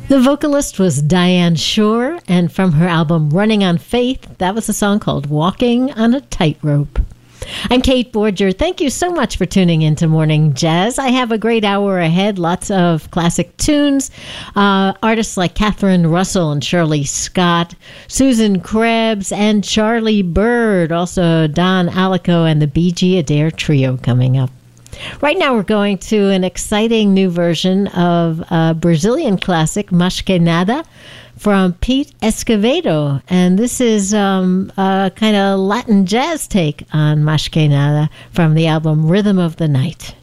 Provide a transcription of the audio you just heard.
The vocalist was Diane Shore, and from her album Running on Faith, that was a song called Walking on a Tightrope. I'm Kate Borger. Thank you so much for tuning into Morning Jazz. I have a great hour ahead, lots of classic tunes, artists like Catherine Russell and Shirley Scott, Susan Krebs, and Charlie Bird, also Don Alico and the BG Adair Trio coming up. Right now we're going to an exciting new version of a Brazilian classic, Mas Que Nada, from Pete Escovedo. And this is a kind of Latin jazz take on Mas Que Nada from the album Rhythm of the Night.